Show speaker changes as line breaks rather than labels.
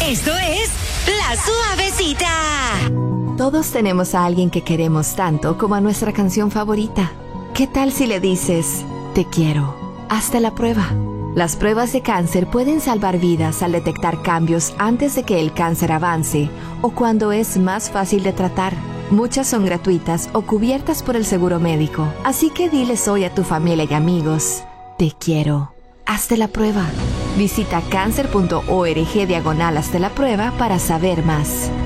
Esto es La Suavecita.
Todos tenemos a alguien que queremos tanto como a nuestra canción favorita. ¿Qué tal si le dices, te quiero? Hazte la prueba. Las pruebas de cáncer pueden salvar vidas al detectar cambios antes de que el cáncer avance o cuando es más fácil de tratar. Muchas son gratuitas o cubiertas por el seguro médico. Así que diles hoy a tu familia y amigos, te quiero. Hazte la prueba. Visita cancer.org/hazte la prueba para saber más.